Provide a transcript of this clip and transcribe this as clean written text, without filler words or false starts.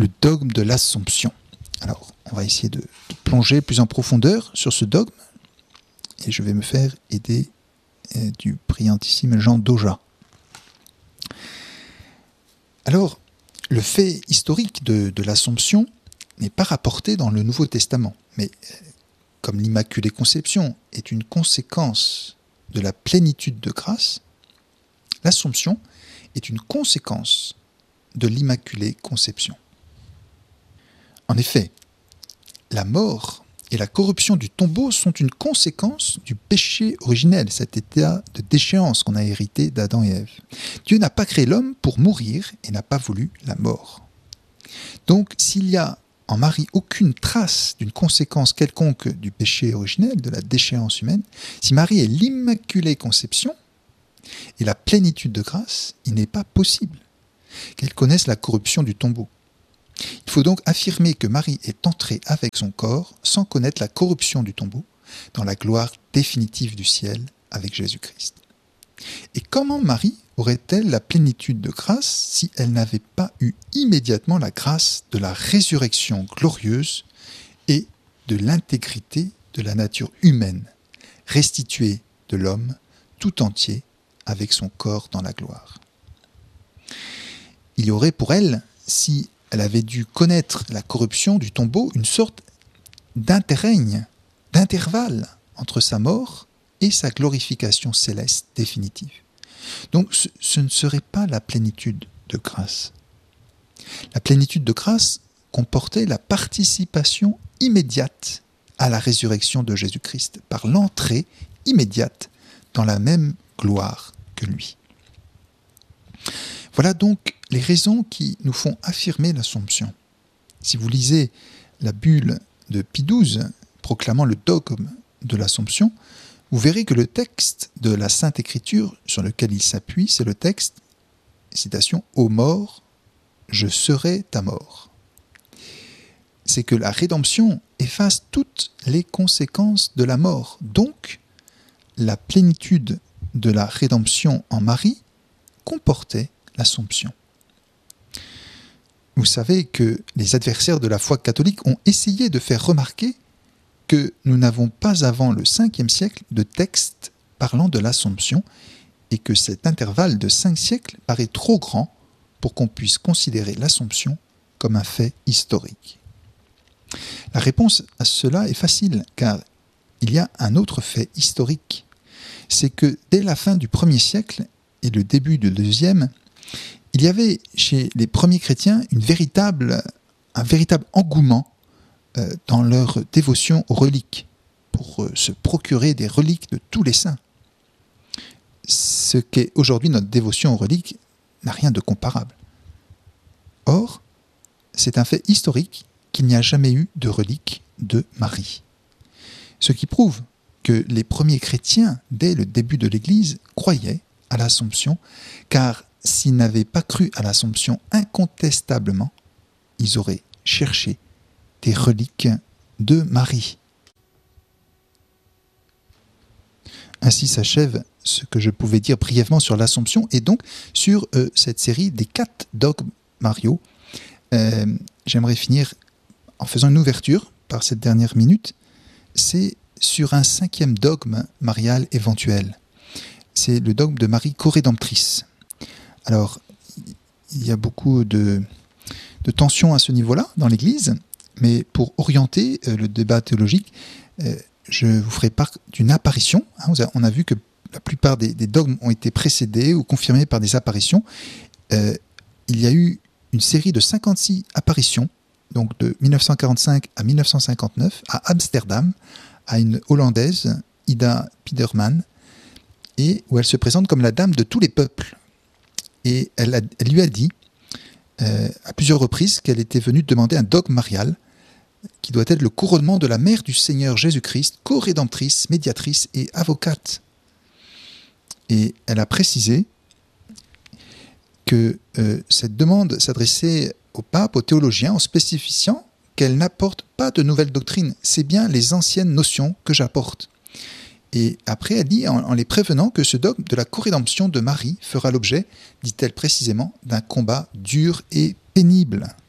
le dogme de l'Assomption. Alors, on va essayer de plonger plus en profondeur sur ce dogme, et je vais me faire aider du brillantissime Jean Doja. Alors, le fait historique de l'Assomption n'est pas rapporté dans le Nouveau Testament, mais comme l'Immaculée Conception est une conséquence de la plénitude de grâce, l'Assomption est une conséquence de l'Immaculée Conception. En effet, la mort et la corruption du tombeau sont une conséquence du péché originel, cet état de déchéance qu'on a hérité d'Adam et Ève. Dieu n'a pas créé l'homme pour mourir et n'a pas voulu la mort. Donc, s'il y a en Marie aucune trace d'une conséquence quelconque du péché originel, de la déchéance humaine, si Marie est l'Immaculée Conception et la plénitude de grâce, il n'est pas possible qu'elle connaisse la corruption du tombeau. Il faut donc affirmer que Marie est entrée avec son corps sans connaître la corruption du tombeau dans la gloire définitive du ciel avec Jésus-Christ. Et comment Marie aurait-elle la plénitude de grâce si elle n'avait pas eu immédiatement la grâce de la résurrection glorieuse et de l'intégrité de la nature humaine, restituée de l'homme tout entier avec son corps dans la gloire? Il y aurait pour elle, si elle avait dû connaître la corruption du tombeau, une sorte d'interrègne, d'intervalle entre sa mort et sa glorification céleste définitive. Donc ce ne serait pas la plénitude de grâce. La plénitude de grâce comportait la participation immédiate à la résurrection de Jésus-Christ par l'entrée immédiate dans la même gloire que lui. Voilà donc les raisons qui nous font affirmer l'Assomption. Si vous lisez la bulle de Pie XII proclamant le dogme de l'Assomption, vous verrez que le texte de la Sainte Écriture sur lequel il s'appuie, c'est le texte, citation, « Ô mort, je serai ta mort ». C'est que la rédemption efface toutes les conséquences de la mort. Donc, la plénitude de la rédemption en Marie comportait l'Assomption. Vous savez que les adversaires de la foi catholique ont essayé de faire remarquer que nous n'avons pas avant le 5e siècle de texte parlant de l'Assomption et que cet intervalle de 5 siècles paraît trop grand pour qu'on puisse considérer l'Assomption comme un fait historique. La réponse à cela est facile, car il y a un autre fait historique. C'est que dès la fin du 1er siècle et le début du 2e, il y avait chez les premiers chrétiens un véritable engouement dans leur dévotion aux reliques, pour se procurer des reliques de tous les saints. Ce qu'est aujourd'hui notre dévotion aux reliques n'a rien de comparable. Or, c'est un fait historique qu'il n'y a jamais eu de reliques de Marie. Ce qui prouve que les premiers chrétiens, dès le début de l'Église, croyaient à l'Assomption, car s'ils n'avaient pas cru à l'Assomption incontestablement, ils auraient cherché des reliques de Marie. Ainsi s'achève ce que je pouvais dire brièvement sur l'Assomption et donc sur cette série des 4 dogmes mariaux. J'aimerais finir en faisant une ouverture par cette dernière minute. C'est sur un 5e dogme marial éventuel. C'est le dogme de Marie corédemptrice. Alors, il y a beaucoup de tensions à ce niveau-là dans l'Église, mais pour orienter le débat théologique, je vous ferai part d'une apparition. On a vu que la plupart des dogmes ont été précédés ou confirmés par des apparitions. Il y a eu une série de 56 apparitions, donc de 1945 à 1959, à Amsterdam, à une Hollandaise, Ida Piederman, et où elle se présente comme la dame de tous les peuples. Et elle lui a dit à plusieurs reprises qu'elle était venue demander un dogme marial qui doit être le couronnement de la mère du Seigneur Jésus-Christ, co-rédemptrice, médiatrice et avocate. Et elle a précisé que cette demande s'adressait au pape, aux théologiens, en spécifiant qu'elle n'apporte pas de nouvelles doctrines, c'est bien les anciennes notions que j'apporte. Et après, elle dit, en les prévenant, que ce dogme de la co-rédemption de Marie fera l'objet, dit-elle précisément, d'un combat dur et pénible.